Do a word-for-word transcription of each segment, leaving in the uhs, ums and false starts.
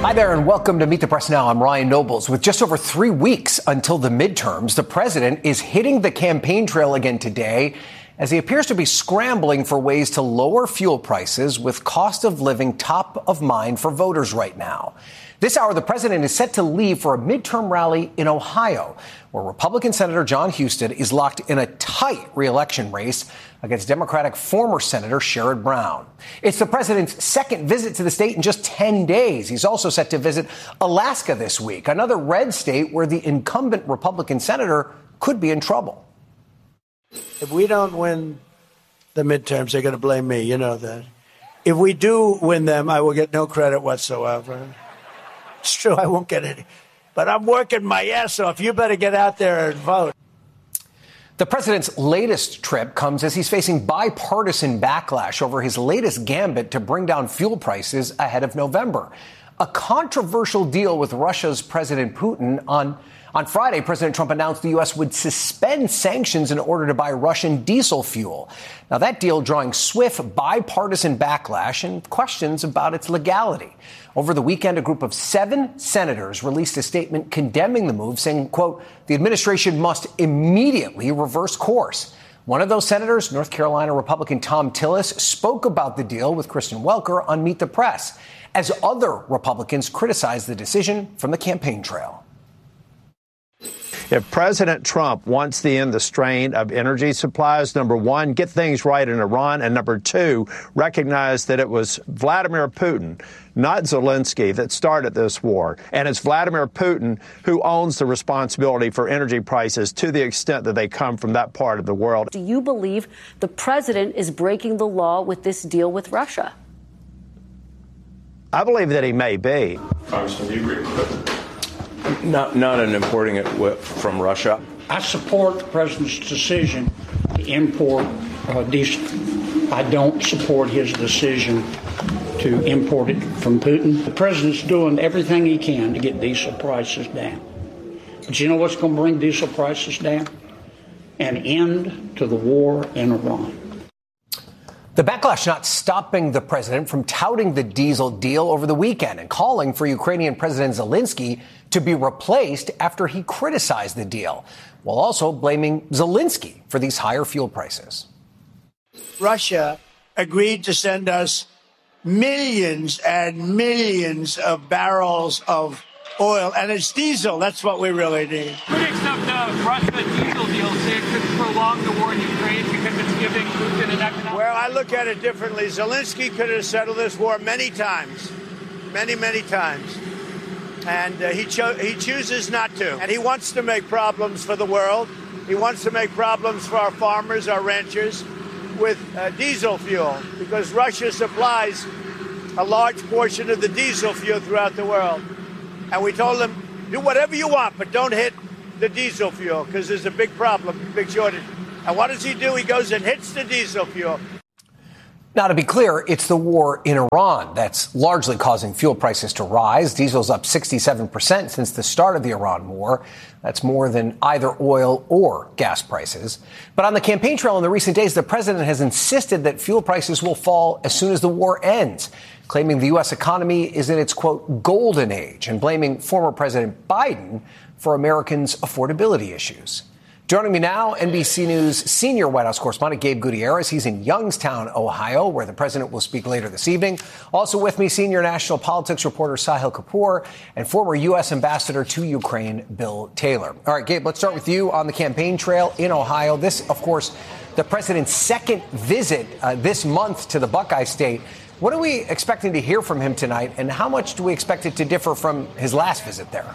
Hi there and welcome to Meet the Press Now. I'm Ryan Nobles. With just over three weeks until the midterms, the president is hitting the campaign trail again today as he appears to be scrambling for ways to lower fuel prices with cost of living top of mind for voters right now. This hour, the president is set to leave for a midterm rally in Ohio, where Republican Senator John Husted is locked in a tight re-election race against Democratic former Senator Sherrod Brown. It's the president's second visit to the state in just ten days. He's also set to visit Alaska this week, another red state where the incumbent Republican senator could be in trouble. If we don't win the midterms, they're going to blame me. You know that. If we do win them, I will get no credit whatsoever. It's true, I won't get any. But I'm working my ass off. You better get out there and vote. The president's latest trip comes as he's facing bipartisan backlash over his latest gambit to bring down fuel prices ahead of November. A controversial deal with Russia's President Putin. On On Friday, President Trump announced the U S would suspend sanctions in order to buy Russian diesel fuel. Now, that deal drawing swift bipartisan backlash and questions about its legality. Over the weekend, a group of seven senators released a statement condemning the move, saying, quote, the administration must immediately reverse course. One of those senators, North Carolina Republican Thom Tillis, spoke about the deal with Kristen Welker on Meet the Press, as other Republicans criticized the decision from the campaign trail. If President Trump wants to end the strain of energy supplies, number one, get things right in Iran, and number two, recognize that it was Vladimir Putin, not Zelensky, that started this war. And it's Vladimir Putin who owns the responsibility for energy prices to the extent that they come from that part of the world. Do you believe the president is breaking the law with this deal with Russia? I believe that he may be. Congressman, do you agree with that? Not, not in importing it from Russia. I support the president's decision to import uh, diesel. I don't support his decision to import it from Putin. The president's doing everything he can to get diesel prices down. But you know what's going to bring diesel prices down? An end to the war in Iran. The backlash not stopping the president from touting the diesel deal over the weekend and calling for Ukrainian President Zelensky to be replaced after he criticized the deal, while also blaming Zelensky for these higher fuel prices. Russia agreed to send us millions and millions of barrels of oil, and it's diesel. That's what we really need. Critics of the Russia diesel deal say it could prolong the war in Ukraine because it's giving Putin an economic... Well, I look at it differently. Zelensky could have settled this war many times, many, many times. And uh, he, cho- he chooses not to. And he wants to make problems for the world. He wants to make problems for our farmers, our ranchers, with uh, diesel fuel, because Russia supplies a large portion of the diesel fuel throughout the world. And we told him, do whatever you want, but don't hit the diesel fuel, because there's a big problem, big shortage. And what does he do? He goes and hits the diesel fuel. Now, to be clear, it's the war in Iran that's largely causing fuel prices to rise. Diesel's up sixty-seven percent since the start of the Iran war. That's more than either oil or gas prices. But on the campaign trail in the recent days, the president has insisted that fuel prices will fall as soon as the war ends, claiming the U S economy is in its, quote, golden age, and blaming former President Biden for Americans' affordability issues. Joining me now, N B C News senior White House correspondent Gabe Gutierrez. He's in Youngstown, Ohio, where the president will speak later this evening. Also with me, senior national politics reporter Sahil Kapoor and former U S ambassador to Ukraine, Bill Taylor. All right, Gabe, let's start with you on the campaign trail in Ohio. This, of course, the president's second visit uh, this month to the Buckeye State. What are we expecting to hear from him tonight, and how much do we expect it to differ from his last visit there?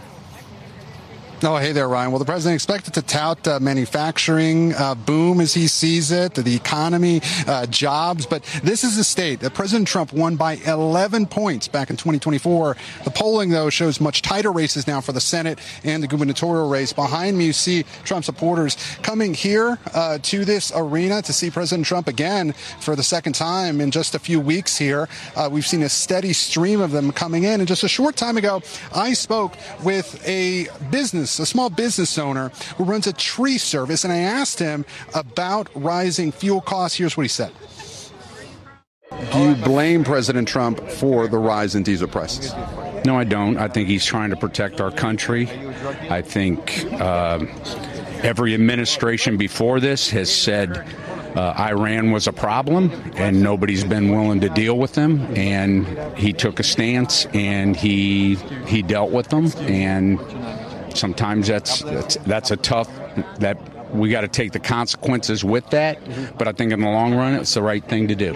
Oh, hey there, Ryan. Well, the president expected to tout uh, manufacturing uh, boom as he sees it, the economy, uh, jobs. But this is a state that President Trump won by eleven points back in twenty twenty-four. The polling, though, shows much tighter races now for the Senate and the gubernatorial race. Behind me, you see Trump supporters coming here uh, to this arena to see President Trump again for the second time in just a few weeks here. Uh, we've seen a steady stream of them coming in. And just a short time ago, I spoke with a business a small business owner who runs a tree service, and I asked him about rising fuel costs. Here's what he said. Do you blame President Trump for the rise in diesel prices? No, I don't. I think he's trying to protect our country. I think uh, every administration before this has said uh, Iran was a problem and nobody's been willing to deal with them. And he took a stance and he he dealt with them. And sometimes that's that's, that's a tough that we got to take the consequences with that. But I think in the long run, it's the right thing to do.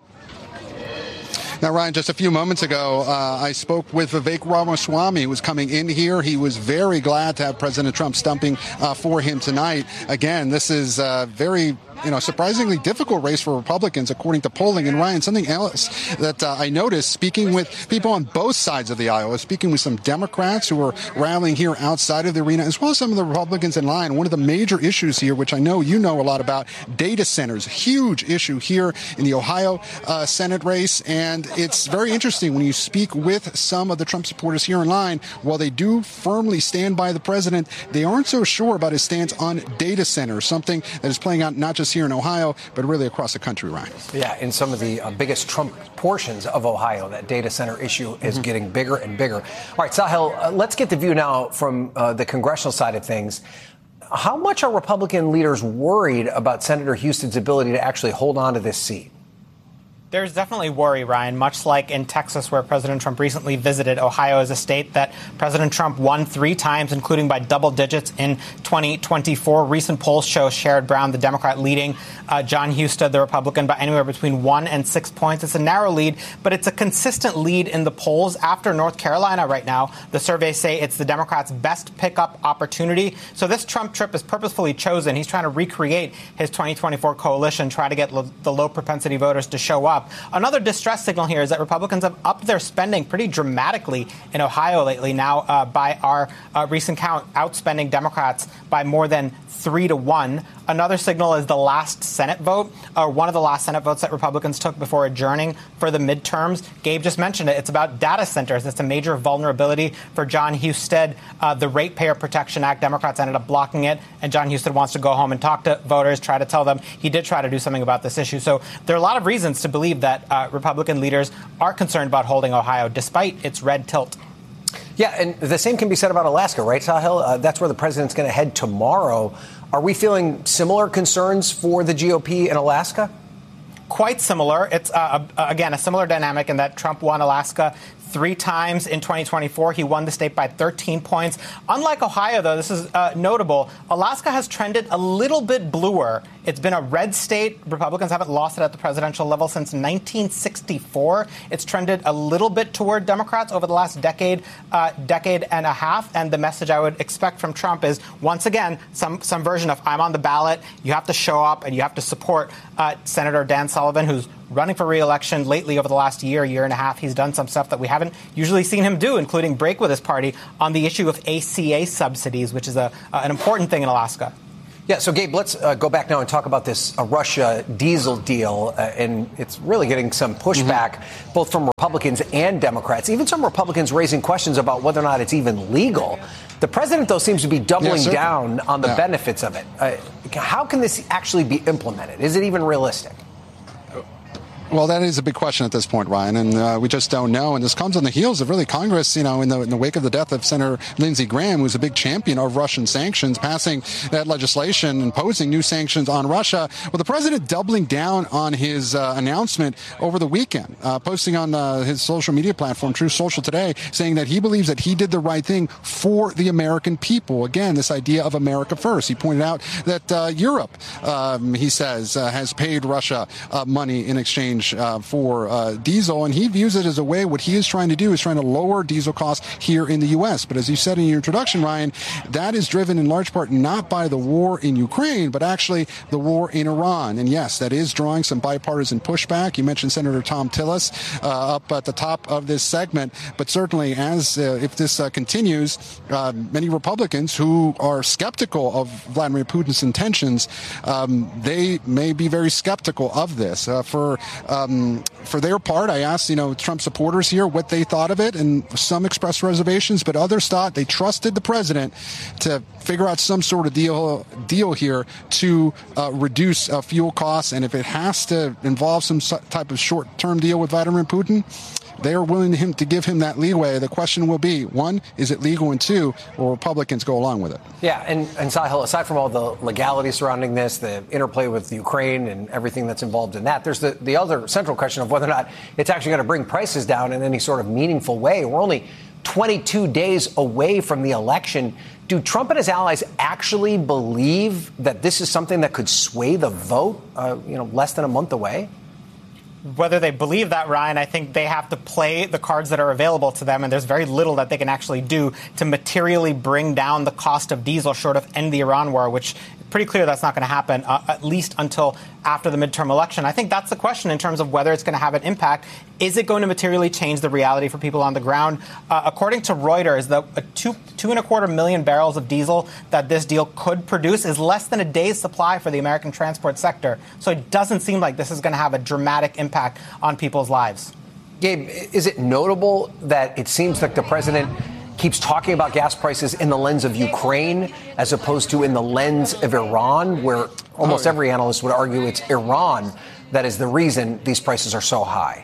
Now, Ryan, just a few moments ago, uh, I spoke with Vivek Ramaswamy, who was coming in here. He was very glad to have President Trump stumping uh, for him tonight. Again, this is uh, very... you know, surprisingly difficult race for Republicans, according to polling. And Ryan, something else that uh, I noticed, speaking with people on both sides of the aisle, speaking with some Democrats who are rallying here outside of the arena, as well as some of the Republicans in line. One of the major issues here, which I know you know a lot about, data centers, huge issue here in the Ohio uh, Senate race. And it's very interesting when you speak with some of the Trump supporters here in line. While they do firmly stand by the president, they aren't so sure about his stance on data centers, something that is playing out not just here in Ohio, but really across the country, Ryan. Yeah, in some of the uh, biggest Trump portions of Ohio, that data center issue is mm-hmm. getting bigger and bigger. All right, Sahel, uh, let's get the view now from uh, the congressional side of things. How much are Republican leaders worried about Senator Houston's ability to actually hold on to this seat? There's definitely worry, Ryan, much like in Texas, where President Trump recently visited. Ohio is a state that President Trump won three times, including by double digits in twenty twenty-four. Recent polls show Sherrod Brown, the Democrat, leading uh, John Husted, the Republican, by anywhere between one and six points. It's a narrow lead, but it's a consistent lead in the polls. After North Carolina right now, the surveys say it's the Democrats' best pickup opportunity. So this Trump trip is purposefully chosen. He's trying to recreate his twenty twenty-four coalition, try to get lo- the low-propensity voters to show up. Another distress signal here is that Republicans have upped their spending pretty dramatically in Ohio lately. Now, uh, by our uh, recent count, outspending Democrats by more than three to one. Another signal is the last Senate vote, or one of the last Senate votes that Republicans took before adjourning for the midterms. Gabe just mentioned it. It's about data centers. It's a major vulnerability for John Husted. Uh, the Ratepayer Protection Act, Democrats ended up blocking it, and John Husted wants to go home and talk to voters, try to tell them he did try to do something about this issue. So there are a lot of reasons to believe that uh, Republican leaders are concerned about holding Ohio, despite its red tilt. Yeah, and the same can be said about Alaska, right, Sahil? Uh, that's where the president's going to head tomorrow. Are we feeling similar concerns for the G O P in Alaska? Quite similar. It's, uh, again, a similar dynamic in that Trump won Alaska three times in twenty twenty-four. He won the state by thirteen points. Unlike Ohio, though, this is uh, notable. Alaska has trended a little bit bluer. It's been a red state. Republicans haven't lost it at the presidential level since nineteen sixty-four. It's trended a little bit toward Democrats over the last decade, uh, decade and a half. And the message I would expect from Trump is, once again, some some version of I'm on the ballot. You have to show up and you have to support uh, Senator Dan Sullivan, who's running for re-election lately over the last year, year and a half. He's done some stuff that we haven't usually seen him do, including break with his party on the issue of A C A subsidies, which is a, uh, an important thing in Alaska. Yeah, so, Gabe, let's uh, go back now and talk about this uh, Russia diesel deal. Uh, and it's really getting some pushback, mm-hmm. both from Republicans and Democrats, even some Republicans raising questions about whether or not it's even legal. The president, though, seems to be doubling yeah, down on the yeah. benefits of it. Uh, how can this actually be implemented? Is it even realistic? Well, that is a big question at this point, Ryan, and uh, we just don't know. And this comes on the heels of really Congress, you know, in the, in the wake of the death of Senator Lindsey Graham, who's a big champion of Russian sanctions, passing that legislation, imposing new sanctions on Russia. Well, the president doubling down on his uh, announcement over the weekend, uh, posting on uh, his social media platform, Truth Social today, saying that he believes that he did the right thing for the American people. Again, this idea of America first. He pointed out that uh, Europe, um, he says, uh, has paid Russia uh, money in exchange Uh, for uh, diesel, and he views it as a way, what he is trying to do is trying to lower diesel costs here in the U S. But as you said in your introduction, Ryan, that is driven in large part not by the war in Ukraine, but actually the war in Iran. And yes, that is drawing some bipartisan pushback. You mentioned Senator Thom Tillis uh, up at the top of this segment, but certainly as uh, if this uh, continues, uh, many Republicans who are skeptical of Vladimir Putin's intentions, um, they may be very skeptical of this. Uh, for Um, for their part, I asked, you know, Trump supporters here what they thought of it, and some expressed reservations, but others thought they trusted the president to figure out some sort of deal deal here to uh, reduce uh, fuel costs, and if it has to involve some type of short-term deal with Vladimir Putin, they are willing to, him, to give him that leeway. The question will be, one, is it legal? And two, will Republicans go along with it? Yeah, and, and Sahil, aside from all the legality surrounding this, the interplay with Ukraine and everything that's involved in that, there's the, the other central question of whether or not it's actually going to bring prices down in any sort of meaningful way. We're only twenty-two days away from the election. Do Trump and his allies actually believe that this is something that could sway the vote, uh, you know, less than a month away? Whether they believe that, Ryan, I think they have to play the cards that are available to them, and there's very little that they can actually do to materially bring down the cost of diesel short of end the Iran war, which pretty clear that's not going to happen, uh, at least until after the midterm election. I think that's the question in terms of whether it's going to have an impact. Is it going to materially change the reality for people on the ground? Uh, according to Reuters, the uh, two, two and a quarter million barrels of diesel that this deal could produce is less than a day's supply for the American transport sector. So it doesn't seem like this is going to have a dramatic impact on people's lives. Gabe, is it notable that it seems like the president keeps talking about gas prices in the lens of Ukraine as opposed to in the lens of Iran, where almost oh, yeah. every analyst would argue it's Iran that is the reason these prices are so high?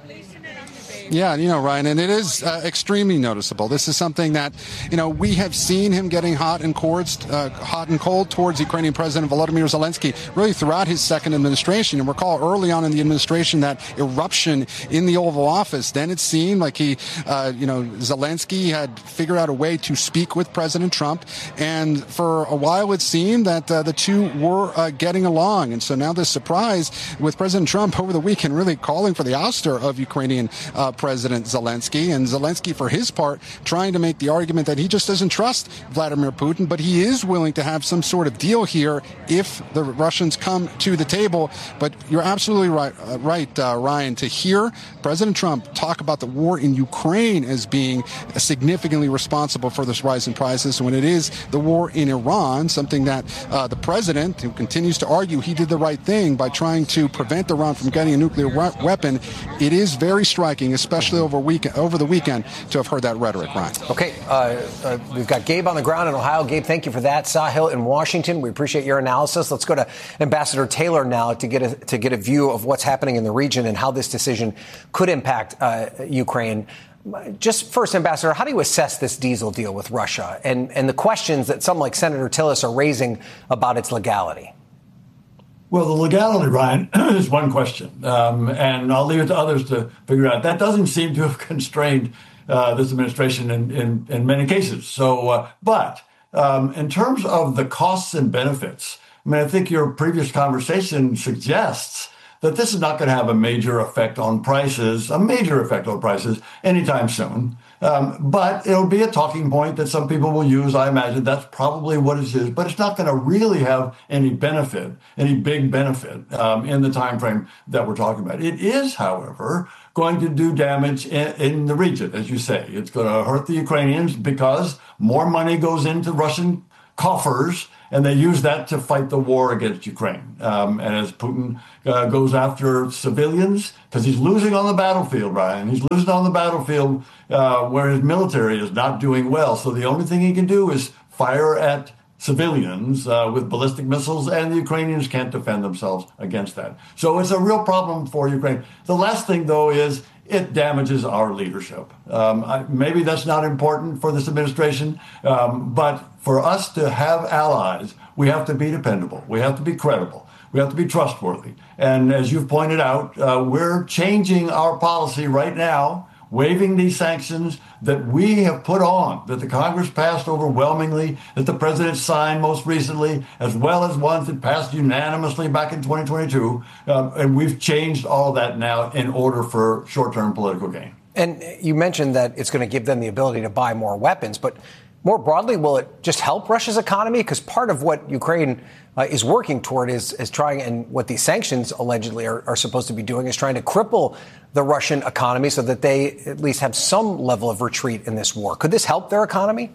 Yeah, you know, Ryan, and it is uh, extremely noticeable. This is something that, you know, we have seen him getting hot and cold, uh, hot and cold towards Ukrainian President Volodymyr Zelensky really throughout his second administration. And recall early on in the administration that eruption in the Oval Office. Then it seemed like he, uh, you know, Zelensky had figured out a way to speak with President Trump. And for a while, it seemed that uh, the two were uh, getting along. And so now this surprise with President Trump over the weekend really calling for the ouster of Ukrainian uh, President Zelensky, and Zelensky, for his part, trying to make the argument that he just doesn't trust Vladimir Putin, but he is willing to have some sort of deal here if the Russians come to the table. But you're absolutely right, uh, right, uh, Ryan, to hear President Trump talk about the war in Ukraine as being significantly responsible for this rise in prices, when it is the war in Iran, something that uh, the president, who continues to argue he did the right thing by trying to prevent Iran from getting a nuclear weapon, it is very striking, especially over weekend, over the weekend, to have heard that rhetoric, Ryan. Okay, uh, uh, we've got Gabe on the ground in Ohio. Gabe, thank you for that. Sahil in Washington, we appreciate your analysis. Let's go to Ambassador Taylor now to get a, to get a view of what's happening in the region and how this decision could impact uh, Ukraine. Just first, Ambassador, how do you assess this diesel deal with Russia and, and the questions that some like Senator Tillis are raising about its legality? Well, the legality, Ryan, is one question, um, and I'll leave it to others to figure out. That doesn't seem to have constrained uh, this administration in, in, in many cases. So, uh, but um, in terms of the costs and benefits, I mean, I think your previous conversation suggests that this is not going to have a major effect on prices, a major effect on prices anytime soon. Um, but it'll be a talking point that some people will use. I imagine that's probably what it is. But it's not going to really have any benefit, any big benefit um, in the time frame that we're talking about. It is, however, going to do damage in, in the region, as you say. It's going to hurt the Ukrainians because more money goes into Russian coffers, and they use that to fight the war against Ukraine. Um, and as Putin uh, goes after civilians, because he's losing on the battlefield, Ryan, he's losing on the battlefield uh, where his military is not doing well. So the only thing he can do is fire at civilians uh, with ballistic missiles, and the Ukrainians can't defend themselves against that. So it's a real problem for Ukraine. The last thing, though, is it damages our leadership. Um, I, maybe that's not important for this administration, um, but for us to have allies, we have to be dependable. We have to be credible. We have to be trustworthy. And as you've pointed out, uh, we're changing our policy right now, waiving these sanctions that we have put on, that the Congress passed overwhelmingly, that the president signed most recently, as well as ones that passed unanimously back in twenty twenty-two. Um, and we've changed all of that now in order for short-term political gain. And you mentioned that it's going to give them the ability to buy more weapons, but more broadly, will it just help Russia's economy? Because part of what Ukraine uh, is working toward is, is trying, and what these sanctions allegedly are, are supposed to be doing, is trying to cripple the Russian economy so that they at least have some level of retreat in this war. Could this help their economy?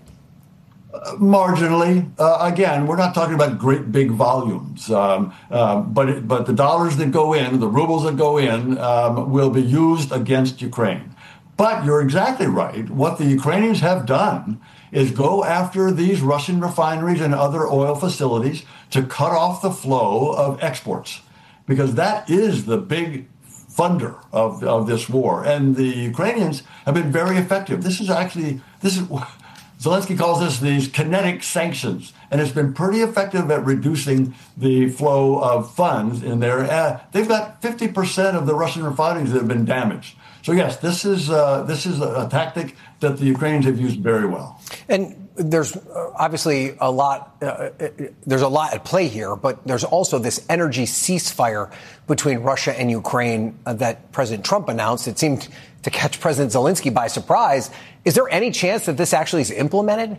Uh, marginally. Uh, again, we're not talking about great big volumes, um, uh, but it, but the dollars that go in, the rubles that go in, um, will be used against Ukraine. But you're exactly right. What the Ukrainians have done is go after these Russian refineries and other oil facilities to cut off the flow of exports, because that is the big funder of, of this war. And the Ukrainians have been very effective. This is actually, this is, Zelensky calls this these kinetic sanctions, and it's been pretty effective at reducing the flow of funds in there. Uh, they've got fifty percent of the Russian refineries that have been damaged. So yes, this is uh, this is a, a tactic that the Ukrainians have used very well. And there's obviously a lot. Uh, there's a lot at play here, but there's also this energy ceasefire between Russia and Ukraine uh, that President Trump announced. It seemed to catch President Zelensky by surprise. Is there any chance that this actually is implemented?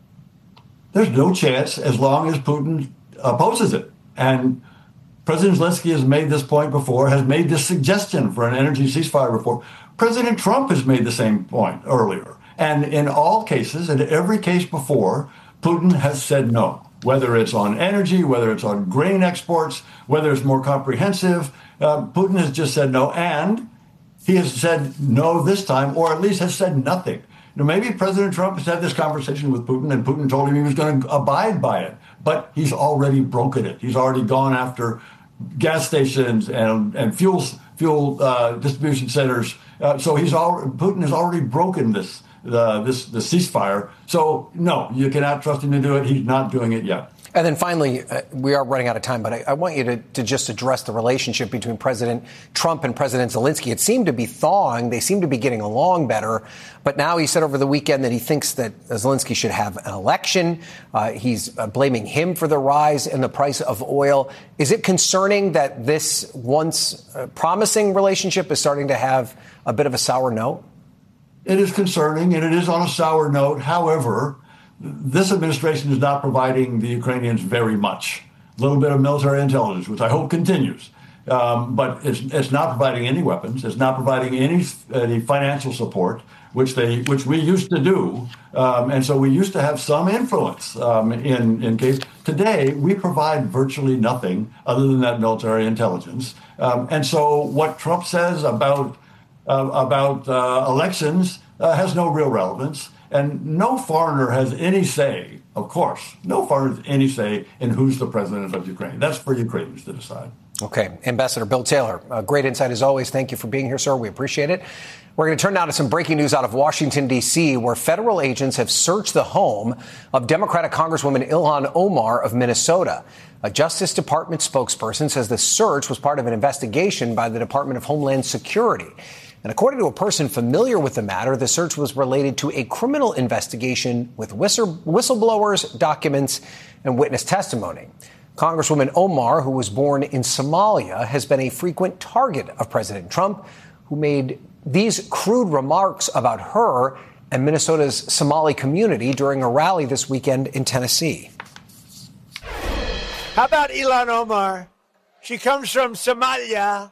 There's no chance as long as Putin opposes it. And President Zelensky has made this point before, has made this suggestion for an energy ceasefire before. President Trump has made the same point earlier. And in all cases, in every case before, Putin has said no, whether it's on energy, whether it's on grain exports, whether it's more comprehensive. Uh, Putin has just said no. And he has said no this time, or at least has said nothing. Now, maybe President Trump has had this conversation with Putin, and Putin told him he was going to abide by it. But he's already broken it. He's already gone after gas stations and, and fuel, fuel uh, distribution centers. Uh, so he's all, Putin has already broken this, uh, this the ceasefire. So, no, you cannot trust him to do it. He's not doing it yet. And then finally, uh, we are running out of time, but I, I want you to, to just address the relationship between President Trump and President Zelensky. It seemed to be thawing. They seem to be getting along better. But now he said over the weekend that he thinks that Zelensky should have an election. Uh, he's uh, blaming him for the rise in the price of oil. Is it concerning that this once uh, promising relationship is starting to have a bit of a sour note? It is concerning, and it is on a sour note. However, this administration is not providing the Ukrainians very much. A little bit of military intelligence, which I hope continues. Um, but it's, it's not providing any weapons. It's not providing any, any financial support, which they which we used to do. Um, and so we used to have some influence um, in, in case. Today, we provide virtually nothing other than that military intelligence. Um, and so what Trump says about, uh, about uh, elections uh, has no real relevance. And no foreigner has any say, of course, no foreigner has any say in who's the president of Ukraine. That's for Ukrainians to decide. Okay. Ambassador Bill Taylor, uh, great insight as always. Thank you for being here, sir. We appreciate it. We're going to turn now to some breaking news out of Washington, D C, where federal agents have searched the home of Democratic Congresswoman Ilhan Omar of Minnesota. A Justice Department spokesperson says the search was part of an investigation by the Department of Homeland Security. And according to a person familiar with the matter, the search was related to a criminal investigation with whistle- whistleblowers, documents, and witness testimony. Congresswoman Omar, who was born in Somalia, has been a frequent target of President Trump, who made these crude remarks about her and Minnesota's Somali community during a rally this weekend in Tennessee. How about Ilhan Omar? She comes from Somalia.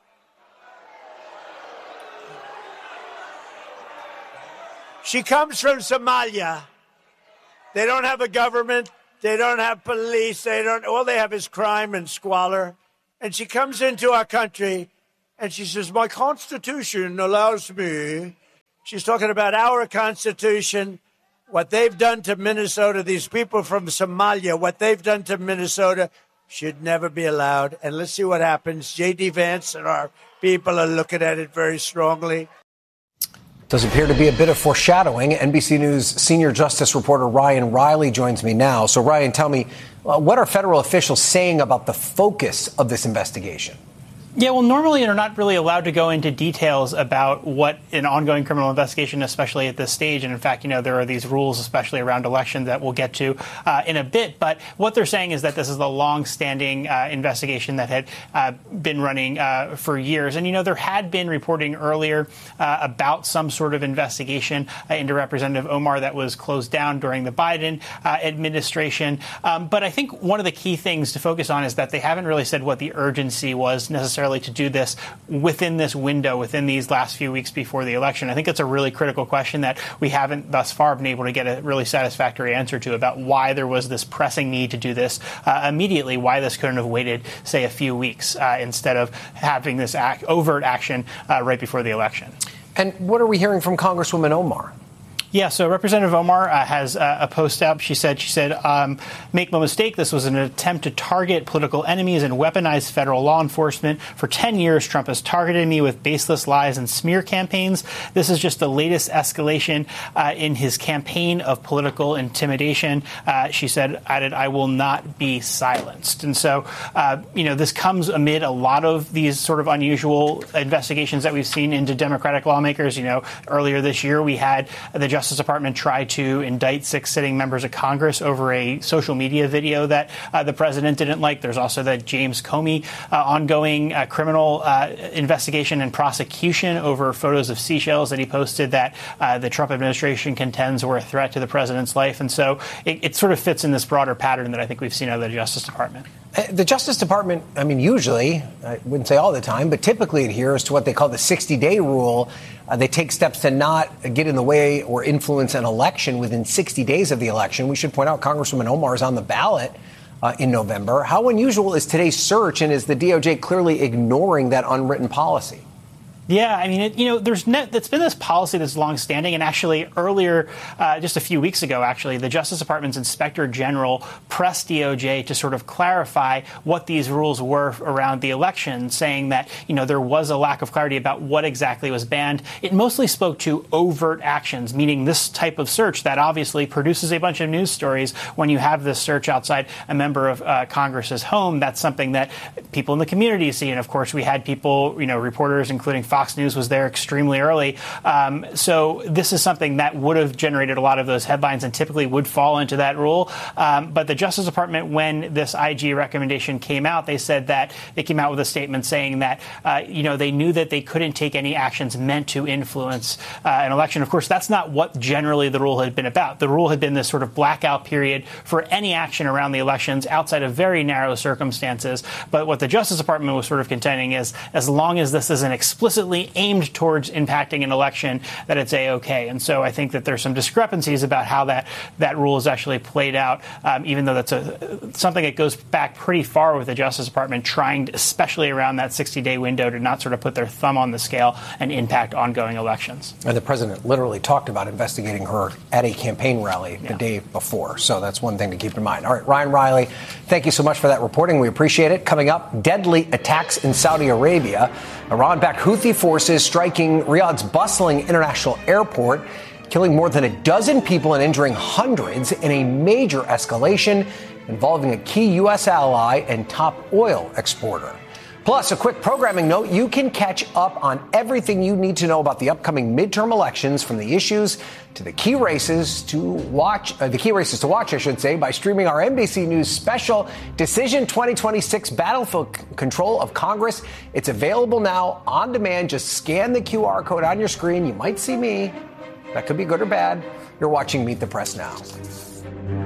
She comes from Somalia. They don't have a government. They don't have police. They don't. All they have is crime and squalor. And she comes into our country and she says, my Constitution allows me. She's talking about our Constitution, what they've done to Minnesota. These people from Somalia, what they've done to Minnesota should never be allowed. And let's see what happens. J D. Vance and our people are looking at it very strongly. Does appear to be a bit of foreshadowing. N B C News senior justice reporter Ryan Riley joins me now. So, Ryan, tell me, uh, what are federal officials saying about the focus of this investigation? Yeah, well, normally they're not really allowed to go into details about what an ongoing criminal investigation, especially at this stage. And in fact, you know, there are these rules, especially around elections, that we'll get to uh, in a bit. But what they're saying is that this is a long-standing uh, investigation that had uh, been running uh, for years. And, you know, there had been reporting earlier uh, about some sort of investigation uh, into Representative Omar that was closed down during the Biden uh, administration. Um, but I think one of the key things to focus on is that they haven't really said what the urgency was necessarily to do this within this window, within these last few weeks before the election. I think it's a really critical question that we haven't thus far been able to get a really satisfactory answer to about why there was this pressing need to do this uh, immediately, why this couldn't have waited, say, a few weeks uh, instead of having this act, overt action uh, right before the election. And what are we hearing from Congresswoman Omar? Yeah, so Representative Omar uh, has uh, a post up. She said, she said, um, make no mistake, this was an attempt to target political enemies and weaponize federal law enforcement. For ten years, Trump has targeted me with baseless lies and smear campaigns. This is just the latest escalation uh, in his campaign of political intimidation. Uh, she said, added, I will not be silenced. And so, uh, you know, this comes amid a lot of these sort of unusual investigations that we've seen into Democratic lawmakers. You know, earlier this year, we had the Justice Department tried to indict six sitting members of Congress over a social media video that uh, the president didn't like. There's also the James Comey uh, ongoing uh, criminal uh, investigation and prosecution over photos of seashells that he posted that uh, the Trump administration contends were a threat to the president's life. And so it, it sort of fits in this broader pattern that I think we've seen out of the Justice Department. The Justice Department, I mean, usually, I wouldn't say all the time, but typically adheres to what they call the sixty-day rule. Uh, they take steps to not get in the way or influence an election within sixty days of the election. We should point out Congresswoman Omar is on the ballot uh, in November. How unusual is today's search, and is the D O J clearly ignoring that unwritten policy? Yeah, I mean, it, you know, there's ne- it's been this policy that's longstanding, and actually earlier, uh, just a few weeks ago, actually, the Justice Department's Inspector General pressed D O J to sort of clarify what these rules were around the election, saying that, you know, there was a lack of clarity about what exactly was banned. It mostly spoke to overt actions, meaning this type of search that obviously produces a bunch of news stories. When you have this search outside a member of uh, Congress's home, that's something that people in the community see. And of course, we had people, you know, reporters, including Fox News was there extremely early. Um, so this is something that would have generated a lot of those headlines and typically would fall into that rule. Um, but the Justice Department, when this I G recommendation came out, they said that they came out with a statement saying that, uh, you know, they knew that they couldn't take any actions meant to influence uh, an election. Of course, that's not what generally the rule had been about. The rule had been this sort of blackout period for any action around the elections outside of very narrow circumstances. But what the Justice Department was sort of contending is, as long as this isn't explicitly aimed towards impacting an election, that it's A-OK. And so I think that there's some discrepancies about how that, that rule is actually played out, um, even though that's a, something that goes back pretty far with the Justice Department trying, to, especially around that sixty-day window, to not sort of put their thumb on the scale and impact ongoing elections. And the president literally talked about investigating her at a campaign rally the yeah. day before. So that's one thing to keep in mind. All right, Ryan Riley, thank you so much for that reporting. We appreciate it. Coming up, deadly attacks in Saudi Arabia. Iran-backed Houthi forces striking Riyadh's bustling international airport, killing more than a dozen people and injuring hundreds in a major escalation involving a key U S ally and top oil exporter. Plus, a quick programming note, you can catch up on everything you need to know about the upcoming midterm elections, from the issues to the key races to watch, uh, the key races to watch, I should say, by streaming our N B C News special Decision twenty twenty-six Battlefield Control of Congress. It's available now on demand. Just scan the Q R code on your screen. You might see me. That could be good or bad. You're watching Meet the Press now.